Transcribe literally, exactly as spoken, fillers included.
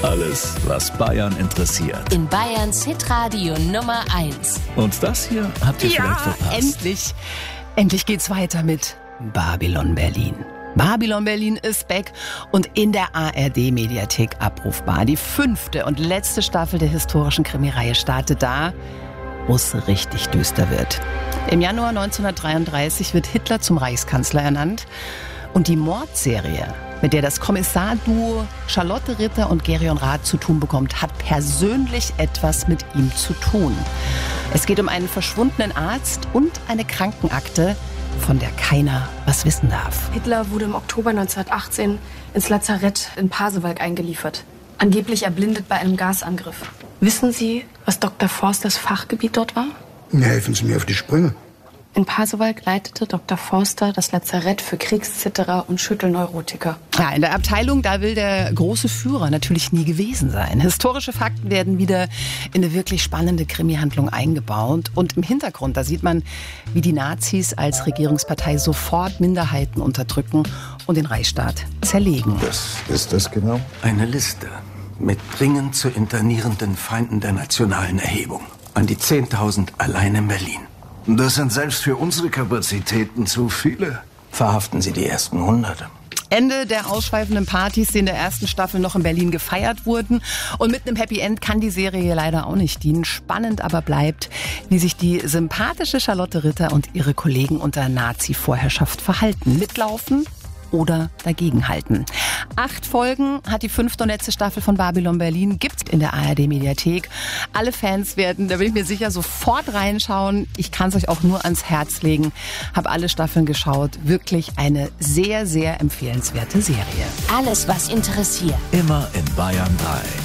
Alles, was Bayern interessiert. In Bayerns Hitradio Nummer eins. Und das hier habt ihr ja, vielleicht verpasst. endlich. Endlich geht's weiter mit Babylon Berlin. Babylon Berlin ist back und in der A R D-Mediathek abrufbar. Die fünfte und letzte Staffel der historischen Krimireihe startet da, wo es richtig düster wird. Im Januar neunzehnhundertdreiunddreißig wird Hitler zum Reichskanzler ernannt. Und die Mordserie, mit der das Kommissarduo Charlotte Ritter und Gerion Rath zu tun bekommt, hat persönlich etwas mit ihm zu tun. Es geht um einen verschwundenen Arzt und eine Krankenakte, von der keiner was wissen darf. Hitler wurde im Oktober neunzehnhundertachtzehn ins Lazarett in Pasewalk eingeliefert. Angeblich erblindet bei einem Gasangriff. Wissen Sie, was Doktor Forsters Fachgebiet dort war? Ja, helfen Sie mir auf die Sprünge. In Pasewalk leitete Doktor Forster das Lazarett für Kriegszitterer und Schüttelneurotiker. Ja, in der Abteilung, da will der große Führer natürlich nie gewesen sein. Historische Fakten werden wieder in eine wirklich spannende Krimi-Handlung eingebaut. Und im Hintergrund, da sieht man, wie die Nazis als Regierungspartei sofort Minderheiten unterdrücken und den Reichsstaat zerlegen. Was ist das genau? Eine Liste mit dringend zu internierenden Feinden der nationalen Erhebung. An die zehntausend allein in Berlin. Das sind selbst für unsere Kapazitäten zu viele. Verhaften Sie die ersten hundert. Ende der ausschweifenden Partys, die in der ersten Staffel noch in Berlin gefeiert wurden. Und mit einem Happy End kann die Serie leider auch nicht dienen. Spannend aber bleibt, wie sich die sympathische Charlotte Ritter und ihre Kollegen unter Nazi-Vorherrschaft verhalten. Mitlaufen oder dagegenhalten. Acht Folgen hat die fünfte und letzte Staffel von Babylon Berlin, gibt's in der A R D-Mediathek. Alle Fans werden, da bin ich mir sicher, sofort reinschauen. Ich kann es euch auch nur ans Herz legen. Habe alle Staffeln geschaut. Wirklich eine sehr, sehr empfehlenswerte Serie. Alles, was interessiert. Immer in Bayern drei.